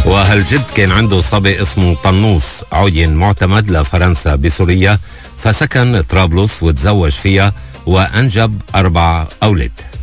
وهالجد كان عنده صبي اسمه طنوس، عين معتمد لفرنسا بسوريا، فسكن طرابلس وتزوج فيها وأنجب 4 أولاد.